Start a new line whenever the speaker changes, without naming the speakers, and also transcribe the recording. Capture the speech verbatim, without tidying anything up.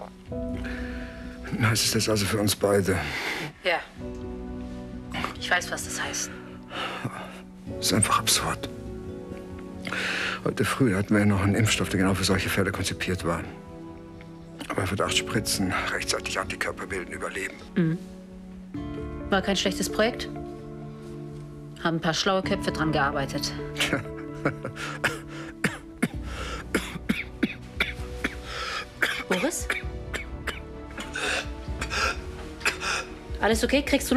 Heißt es das also für uns beide?
Ja. Ich weiß, was das heißt.
Das ist einfach absurd. Heute früh hatten wir ja noch einen Impfstoff, der genau für solche Fälle konzipiert war. Aber Verdacht spritzen, rechtzeitig Antikörper bilden, überleben.
Mhm. War kein schlechtes Projekt. Haben ein paar schlaue Köpfe dran gearbeitet. Boris? Alles okay? Kriegst du